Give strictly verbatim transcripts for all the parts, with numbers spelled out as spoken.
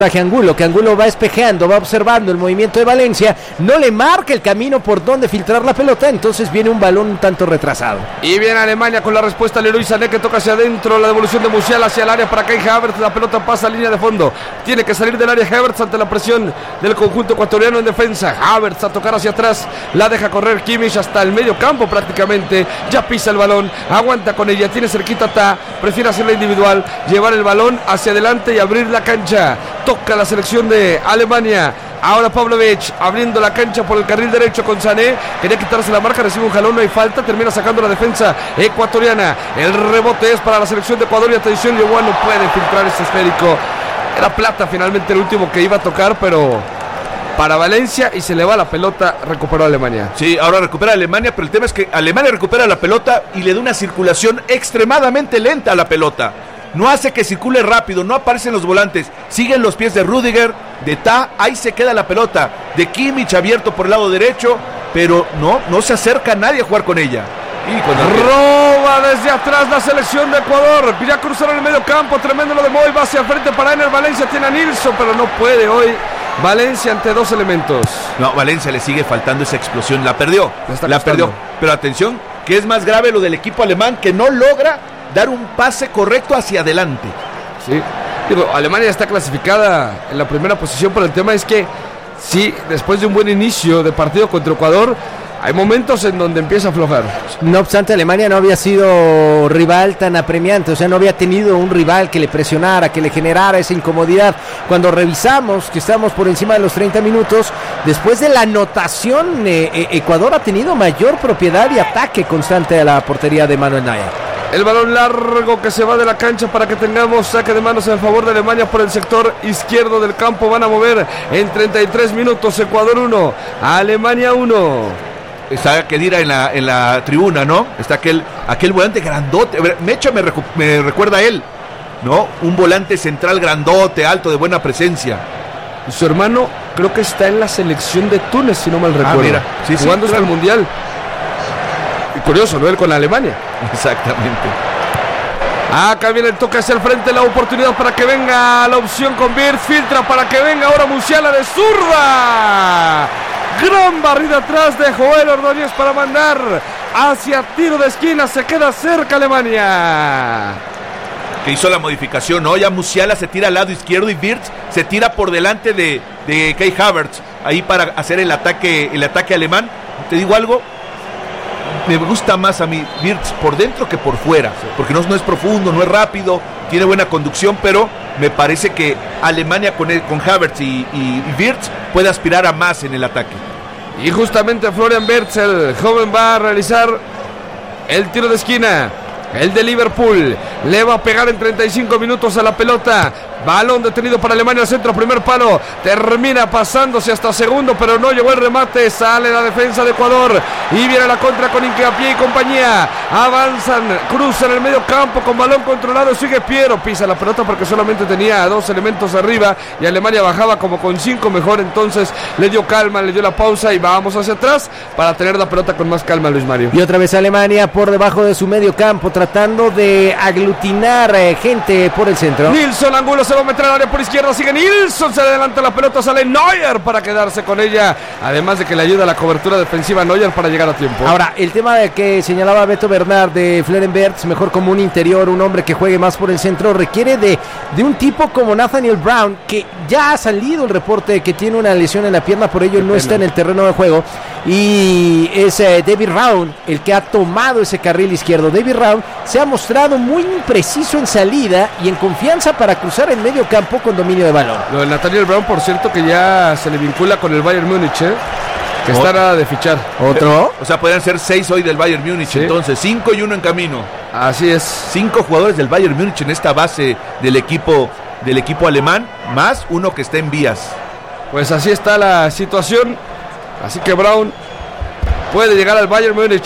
que Angulo, que Angulo va espejeando, va observando el movimiento de Valencia, no le marca el camino por donde filtrar la pelota, entonces viene un balón un tanto retrasado. Y viene Alemania con la respuesta, Leroy Sané, que toca hacia adentro, la devolución de Musiala hacia el área para Kai Havertz, la pelota pasa a línea de fondo, tiene que salir del área Havertz ante la presión del conjunto ecuatoriano en defensa. Havertz a tocar hacia atrás, la deja correr Kimmich hasta el medio campo prácticamente, ya pisa el balón, aguanta con ella, tiene cerquita Ta, prefiere hacerla individual, llevar el balón hacia adelante y abrir la cancha. Toca la selección de Alemania. Ahora Pavlovic abriendo la cancha por el carril derecho con Sané. Quería quitarse la marca, recibe un jalón, no hay falta. Termina sacando la defensa ecuatoriana. El rebote es para la selección de Ecuador y atención, Yoguan no puede filtrar este esférico. Era Plata finalmente el último que iba a tocar, pero para Valencia y se le va la pelota, recuperó Alemania. Sí, ahora recupera Alemania, pero el tema es que Alemania recupera la pelota y le da una circulación extremadamente lenta a la pelota. No hace que circule rápido, no aparecen los volantes, siguen los pies de Rüdiger, de Ta, ahí se queda la pelota, de Kimmich abierto por el lado derecho, pero no, no se acerca a nadie a jugar con ella. Y cuando roba desde atrás la selección de Ecuador, ya cruzaron el medio campo, tremendo lo de Moy, va hacia el frente para Ener Valencia, tiene a Nilsson, pero no puede hoy Valencia ante dos elementos. No, Valencia le sigue faltando esa explosión, la perdió, la, la perdió, pero atención, que es más grave lo del equipo alemán, que no logra dar un pase correcto hacia adelante. Sí, digo, Alemania está clasificada en la primera posición, pero el tema es que sí, después de un buen inicio de partido contra Ecuador, hay momentos en donde empieza a aflojar. No obstante, Alemania no había sido rival tan apremiante, o sea, no había tenido un rival que le presionara, que le generara esa incomodidad. Cuando revisamos que estamos por encima de los treinta minutos, después de la anotación, eh, eh, Ecuador ha tenido mayor propiedad y ataque constante a la portería de Manuel Neuer. El balón largo que se va de la cancha para que tengamos saque de manos en favor de Alemania por el sector izquierdo del campo. Van a mover en treinta y tres minutos. Ecuador uno, Alemania uno. Está Khedira en la, en la tribuna, ¿no? Está aquel, aquel volante grandote. Mecha me, recu- me recuerda a él, ¿no? Un volante central grandote, alto, de buena presencia. Y su hermano creo que está en la selección de Túnez, si no mal recuerdo. Ah, mira. Sí, jugando sí, hasta claro. el Mundial. Y curioso, ¿no? Él con Alemania. Exactamente. Acá viene el toque hacia el frente, la oportunidad para que venga la opción con Wirtz, filtra para que venga ahora Musiala de zurda. Gran barrida atrás de Joel Ordóñez para mandar hacia tiro de esquina, se queda cerca Alemania. Que hizo la modificación, ¿no? Ya Musiala se tira al lado izquierdo y Wirtz se tira por delante de, de Kai Havertz, ahí para hacer el ataque, el ataque alemán. Te digo algo, me gusta más a mí Wirtz por dentro que por fuera, porque no, no es profundo, no es rápido, tiene buena conducción, pero me parece que Alemania con, el, con Havertz y, y, y Wirtz puede aspirar a más en el ataque. Y justamente Florian Wirtz, el joven, va a realizar el tiro de esquina. El de Liverpool le va a pegar en treinta y cinco minutos a la pelota. Balón detenido para Alemania al centro, primer palo, termina pasándose hasta segundo, pero no llegó el remate, sale la defensa de Ecuador y viene la contra con Hincapié y compañía, avanzan, cruzan el medio campo con balón controlado, sigue Piero, pisa la pelota porque solamente tenía dos elementos arriba y Alemania bajaba como con cinco mejor, entonces le dio calma, le dio la pausa y vamos hacia atrás para tener la pelota con más calma, Luis Mario. Y otra vez Alemania por debajo de su medio campo, tratando de aglutinar eh, gente por el centro. Nilsson Angulo se va a meter al área por izquierda, sigue Nilsson, se adelanta la pelota, sale Neuer para quedarse con ella, además de que le ayuda a la cobertura defensiva Neuer para llegar a tiempo. Ahora, el tema de que señalaba Beto Bernard de Florian Wirtz, mejor como un interior, un hombre que juegue más por el centro, requiere de, de un tipo como Nathaniel Brown, que ya ha salido el reporte de que tiene una lesión en la pierna, por ello no está en el terreno de juego, y es eh, David Raum el que ha tomado ese carril izquierdo. David Raum se ha mostrado muy impreciso en salida y en confianza para cruzar el medio campo con dominio de balón. Lo de Nathaniel Brown, por cierto, que ya se le vincula con el Bayern Múnich, ¿eh? que está nada de fichar. ¿Otro? O sea, podrían ser seis hoy del Bayern Múnich, ¿sí? Entonces, cinco y uno en camino. Así es. Cinco jugadores del Bayern Múnich en esta base del equipo, del equipo alemán, más uno que está en vías. Pues así está la situación. Así que Brown puede llegar al Bayern Múnich.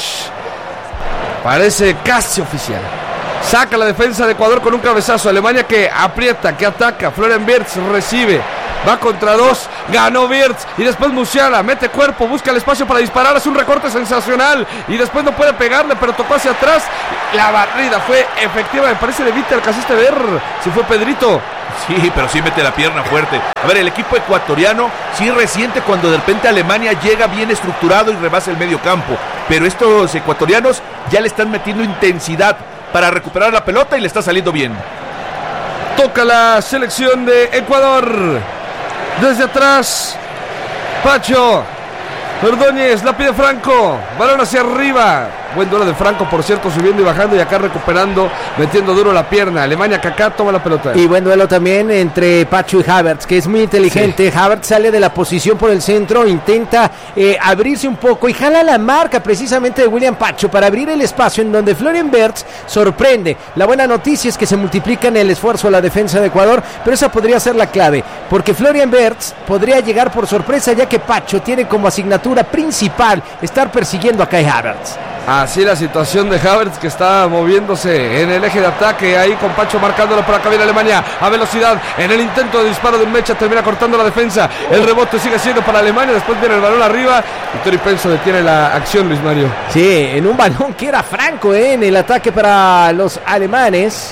Parece casi oficial. Saca la defensa de Ecuador con un cabezazo. Alemania que aprieta, que ataca. Florian Wirtz recibe. Va contra dos. Ganó Wirtz. Y después Musiala. Mete cuerpo. Busca el espacio para disparar. Es un recorte sensacional. Y después no puede pegarle, pero tocó hacia atrás. La barrida fue efectiva. Me parece de Víctor. Alcanzaste a ver si fue Pedrito. Sí, pero sí mete la pierna fuerte. A ver, el equipo ecuatoriano sí resiente cuando de repente Alemania llega bien estructurado y rebasa el medio campo. Pero estos ecuatorianos ya le están metiendo intensidad para recuperar la pelota y le está saliendo bien. Toca la selección de Ecuador. Desde atrás, Pacho Ordóñez, la pide Franco, balón hacia arriba. Buen duelo de Franco, por cierto, subiendo y bajando y acá recuperando, metiendo duro la pierna. Alemania, Kaká toma la pelota. Y buen duelo también entre Pacho y Havertz, que es muy inteligente. Sí. Havertz sale de la posición por el centro, intenta eh, abrirse un poco y jala la marca precisamente de William Pacho para abrir el espacio en donde Florian Wirtz sorprende. La buena noticia es que se multiplica en el esfuerzo a la defensa de Ecuador, pero esa podría ser la clave, porque Florian Wirtz podría llegar por sorpresa, ya que Pacho tiene como asignatura principal estar persiguiendo a Kai Havertz. Así la situación de Havertz, que está moviéndose en el eje de ataque, ahí con Pacho marcándolo. Por acá viene Alemania a velocidad en el intento de disparo de un mecha, termina cortando la defensa. El rebote sigue siendo para Alemania, después viene el balón arriba y Tori Penso detiene la acción, Luis Mario. Sí, en un balón que era franco, ¿eh? En el ataque para los alemanes.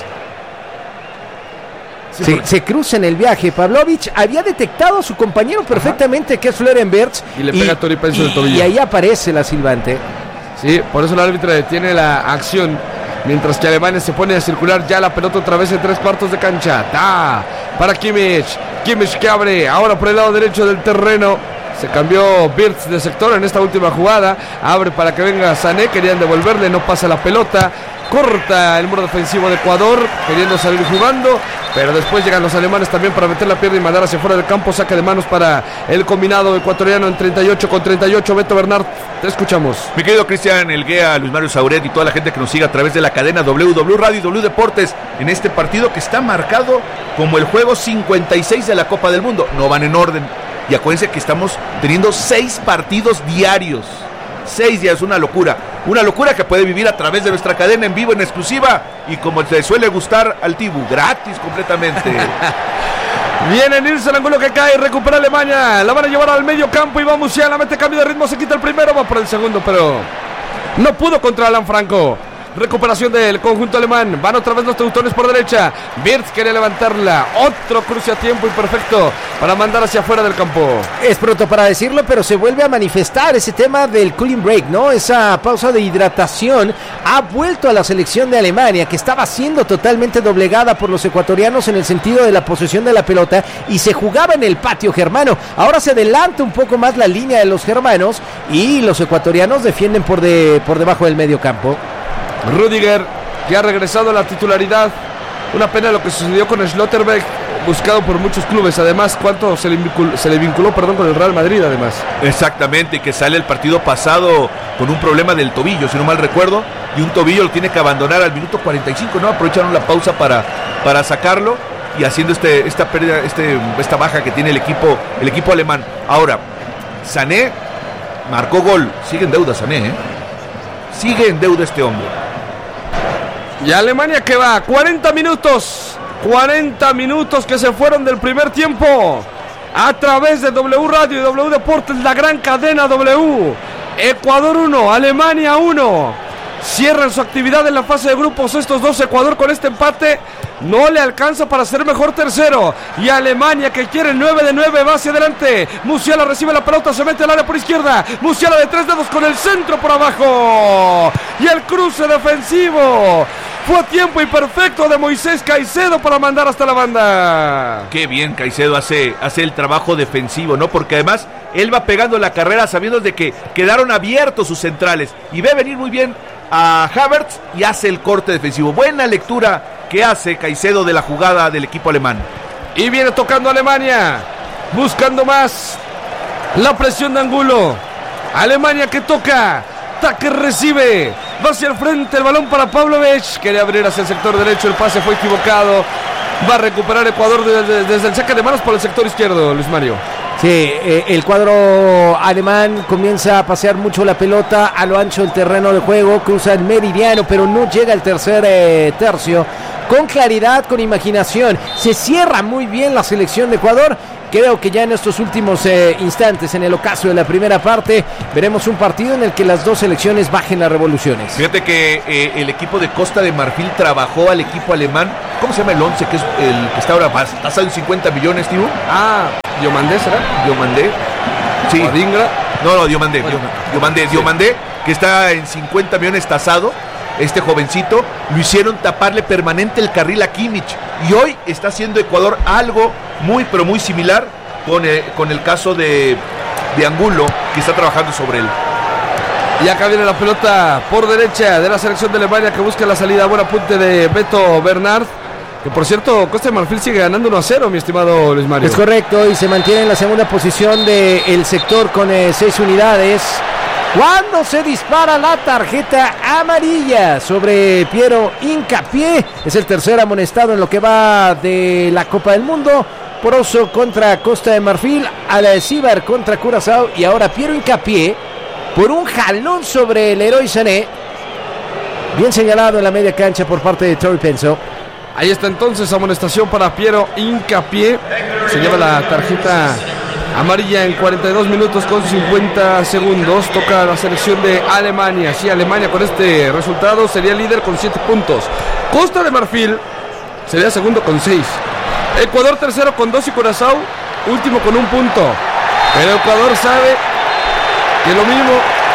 Sí, se, se cruza en el viaje. Pavlovic había detectado a su compañero perfectamente, ajá, que es Florian Wirtz, y le pega y, a Tori Penso del tobillo. Y ahí aparece la silbante. Sí, por eso el árbitro detiene la acción, mientras que Alemania se pone a circular ya la pelota otra vez en tres cuartos de cancha. Da para Kimmich, Kimmich que abre ahora por el lado derecho del terreno. Se cambió Wirtz de sector en esta última jugada. Abre para que venga Sané, querían devolverle, no pasa la pelota. Corta el muro defensivo de Ecuador, queriendo salir jugando, pero después llegan los alemanes también para meter la pierna y mandar hacia fuera del campo. Saque de manos para el combinado ecuatoriano en treinta y ocho con treinta y ocho. Beto Bernard, te escuchamos. Mi querido Cristian Elguea, Luis Mario Sauret y toda la gente que nos sigue a través de la cadena W W Radio y W Deportes en este partido que está marcado como el juego cincuenta y seis de la Copa del Mundo. No van en orden. Y acuérdense que estamos teniendo seis partidos diarios. Seis días, una locura. Una locura que puede vivir a través de nuestra cadena en vivo, en exclusiva. Y como te suele gustar al Tibu, gratis completamente. Viene Nilsson, ángulo que cae, recupera Alemania. La van a llevar al medio campo y va Musiala, mete cambio de ritmo, se quita el primero, va por el segundo, pero no pudo contra Alan Franco. Recuperación del conjunto alemán. Van otra vez los teutones por derecha. Wirtz quería levantarla. Otro cruce a tiempo imperfecto para mandar hacia afuera del campo. Es pronto para decirlo, pero se vuelve a manifestar ese tema del cooling break, ¿no? Esa pausa de hidratación ha vuelto a la selección de Alemania, que estaba siendo totalmente doblegada por los ecuatorianos en el sentido de la posesión de la pelota y se jugaba en el patio germano. Ahora se adelanta un poco más la línea de los germanos y los ecuatorianos defienden por, de, por debajo del medio campo. Rüdiger, que ha regresado a la titularidad. Una pena lo que sucedió con Schlotterbeck, buscado por muchos clubes. Además, cuánto se le vinculó, se le vinculó perdón, con el Real Madrid, además. Exactamente, que sale el partido pasado con un problema del tobillo, si no mal recuerdo. Y un tobillo lo tiene que abandonar al minuto cuarenta y cinco, ¿no? Aprovecharon la pausa para, para sacarlo y haciendo este, esta pérdida, este, esta baja que tiene el equipo, el equipo alemán. Ahora, Sané marcó gol. Sigue en deuda Sané, ¿eh? Sigue en deuda este hombre. Y Alemania que va, cuarenta minutos, cuarenta minutos que se fueron del primer tiempo, a través de W Radio y W Deportes, la gran cadena W. Ecuador uno, Alemania uno. Cierran su actividad en la fase de grupos estos dos. Ecuador con este empate no le alcanza para ser mejor tercero. Y Alemania, que quiere el nueve de nueve, va hacia adelante. Musiala recibe la pelota, se mete al área por izquierda. Musiala de tres dedos con el centro por abajo. Y el cruce defensivo fue a tiempo y perfecto de Moisés Caicedo para mandar hasta la banda. Qué bien Caicedo hace, hace el trabajo defensivo, ¿no? Porque además él va pegando la carrera sabiendo de que quedaron abiertos sus centrales. Y ve venir muy bien a Havertz y hace el corte defensivo. Buena lectura que hace Caicedo de la jugada del equipo alemán. Y viene tocando Alemania, buscando más la presión de Angulo. Alemania que toca, ataque, recibe, va hacia el frente, el balón para Pavlovic, quería abrir hacia el sector derecho, el pase fue equivocado. Va a recuperar Ecuador desde, desde el saque de manos por el sector izquierdo, Luis Mario. Sí, eh, el cuadro alemán comienza a pasear mucho la pelota a lo ancho del terreno de juego, cruza el meridiano, pero no llega al tercer eh, tercio. Con claridad, con imaginación, se cierra muy bien la selección de Ecuador, creo que ya en estos últimos eh, instantes, en el ocaso de la primera parte, veremos un partido en el que las dos selecciones bajen las revoluciones. Fíjate que eh, el equipo de Costa de Marfil trabajó al equipo alemán. ¿Cómo se llama el once? Que es el que está ahora tasado en cincuenta millones, tío. Ah, Diomandé, ¿será? Diomandé. Sí. Adingra. No, no, Diomandé. Bueno, Diomandé, sí. Diomandé, que está en cincuenta millones tasado. Este jovencito, lo hicieron taparle permanente el carril a Kimmich. Y hoy está haciendo Ecuador algo muy, pero muy similar con el, con el caso de, de Angulo, que está trabajando sobre él. Y acá viene la pelota por derecha de la selección de Alemania, que busca la salida. Buen apunte de Beto Bernard. Que por cierto, Costa de Marfil sigue ganando uno a cero, mi estimado Luis Mario. Es correcto, y se mantiene en la segunda posición del sector con eh, seis unidades. Cuando se dispara la tarjeta amarilla sobre Piero Hincapié, es el tercer amonestado en lo que va de la Copa del Mundo. Poroso contra Costa de Marfil, Alcíbar contra Curazao, y ahora Piero Hincapié por un jalón sobre el Leroy Sané. Bien señalado en la media cancha por parte de Tori Penso. Ahí está entonces amonestación para Piero Hincapié. Se lleva la tarjeta amarilla en cuarenta y dos minutos con cincuenta segundos. Toca la selección de Alemania. Sí, Alemania con este resultado sería líder con siete puntos. Costa de Marfil sería segundo con seis. Ecuador tercero con dos y Curazao último con un punto. Pero Ecuador sabe que lo mínimo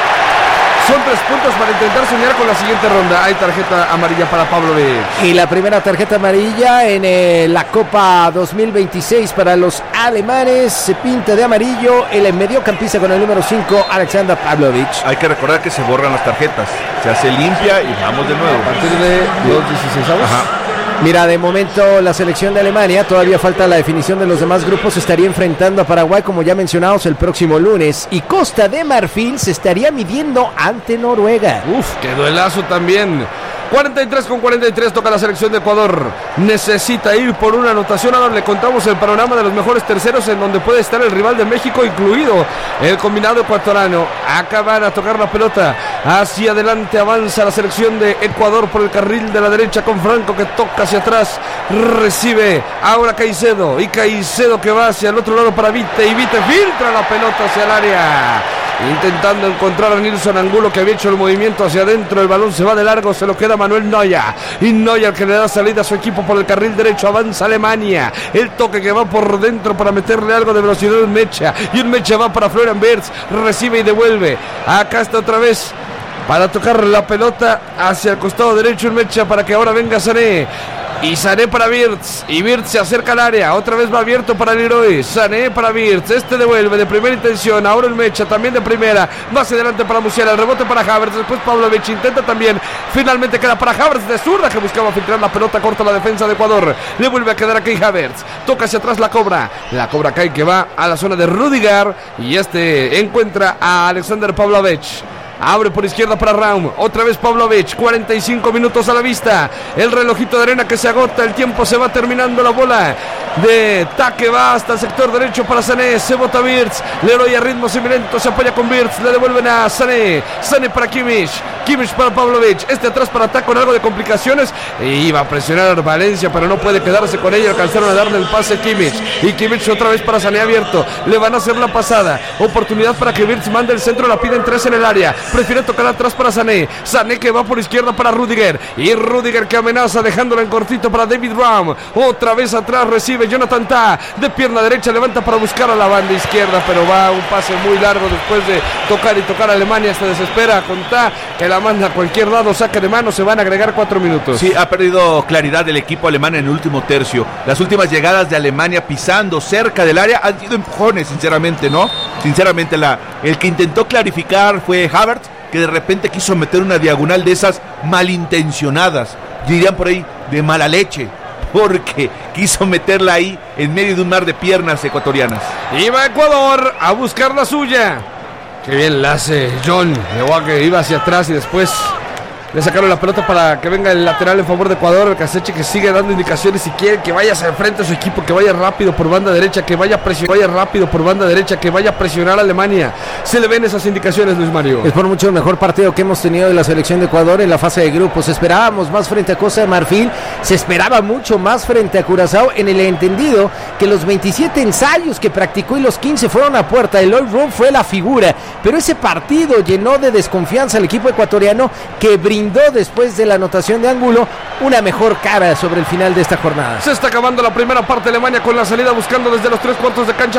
son tres puntos para intentar soñar con la siguiente ronda. Hay tarjeta amarilla para Pavlovic. Y la primera tarjeta amarilla en eh, la Copa dos mil veintiséis para los alemanes. Se pinta de amarillo el mediocampista con el número cinco, Alexander Pavlovic. Hay que recordar que se borran las tarjetas. Se hace limpia y vamos de nuevo. A partir de los dieciséis avos. Ajá. Mira, de momento la selección de Alemania, todavía falta la definición de los demás grupos, se estaría enfrentando a Paraguay, como ya mencionamos, el próximo lunes. Y Costa de Marfil se estaría midiendo ante Noruega. Uf, qué duelazo también. cuarenta y tres con cuarenta y tres toca la selección de Ecuador. Necesita ir por una anotación. Ahora le contamos el panorama de los mejores terceros, en donde puede estar el rival de México, incluido el combinado ecuatoriano. Acaban a tocar la pelota. Hacia adelante avanza la selección de Ecuador por el carril de la derecha con Franco, que toca hacia atrás. Recibe ahora Caicedo. Y Caicedo que va hacia el otro lado para Vite. Y Vite filtra la pelota hacia el área, intentando encontrar a Nilson Angulo, que había hecho el movimiento hacia adentro. El balón se va de largo, se lo queda Manuel Neuer. Y Neuer, que le da salida a su equipo por el carril derecho. Avanza Alemania. El toque que va por dentro para meterle algo de velocidad en Mecha. Y un Mecha va para Florian Wirtz. Recibe y devuelve. Acá está otra vez para tocar la pelota hacia el costado derecho. Un Mecha para que ahora venga Sané. Y Sané para Wirtz. Y Wirtz se acerca al área. Otra vez va abierto para Leroy. Sané para Wirtz. Este devuelve de primera intención. Ahora el Mecha también de primera. Va hacia adelante para Musiala. El rebote para Havertz. Después Pavlovic intenta también. Finalmente queda para Havertz de zurda, que buscaba filtrar la pelota. Corta la defensa de Ecuador. Le vuelve a quedar a Kai Havertz. Toca hacia atrás la cobra. La cobra Kai, que va a la zona de Rudiger. Y este encuentra a Alexander Pavlovic. Abre por izquierda para Raum. Otra vez Pavlovic. cuarenta y cinco minutos a la vista. El relojito de arena que se agota. El tiempo se va terminando. La bola de Taque va hasta el sector derecho para Sané. Se bota Wirtz. Leroy a ritmo semilento. Se apoya con Wirtz. Le devuelven a Sané. Sané para Kimmich. Kimmich para Pavlovic. Este atrás para Taque con algo de complicaciones. E iba a presionar Valencia, pero no puede quedarse con ella. Alcanzaron a darle el pase a Kimmich. Y Kimmich otra vez para Sané abierto. Le van a hacer la pasada. Oportunidad para que Wirtz mande el centro. La piden tres en el área. Prefiere tocar atrás para Sané. Sané que va por izquierda para Rudiger. Y Rudiger que amenaza, dejándola en cortito para David Raum. Otra vez atrás recibe Jonathan Tah. De pierna derecha levanta para buscar a la banda izquierda, pero va un pase muy largo después de tocar y tocar a Alemania. Se desespera con Tah, que la manda a cualquier lado. Saque de mano, se van a agregar cuatro minutos. Sí, ha perdido claridad el equipo alemán en el último tercio. Las últimas llegadas de Alemania pisando cerca del área han sido empujones, sinceramente, ¿no? Sinceramente, la, el que intentó clarificar fue Havertz, que de repente quiso meter una diagonal de esas malintencionadas, dirían por ahí, de mala leche, porque quiso meterla ahí en medio de un mar de piernas ecuatorianas. Iba Ecuador a buscar la suya. Qué bien la hace John. Llegó a que iba hacia atrás y después Le sacaron la pelota para que venga el lateral en favor de Ecuador. El Caseche que sigue dando indicaciones y quiere que vaya hacia frente a su equipo, que vaya rápido por banda derecha, que vaya a presionar, vaya rápido por banda derecha, que vaya a presionar a Alemania. Se le ven esas indicaciones, Luis Mario. Es por mucho el mejor partido que hemos tenido de la selección de Ecuador en la fase de grupos. Esperábamos más frente a Costa de Marfil, se esperaba mucho más frente a Curazao, en el entendido que los veintisiete ensayos que practicó y los quince fueron a puerta. Eloy Roux fue la figura, pero ese partido llenó de desconfianza al equipo ecuatoriano, que brindó después de la anotación de Ángulo una mejor cara sobre el final de esta jornada. Se está acabando la primera parte. Alemania con la salida buscando desde los tres cuartos de cancha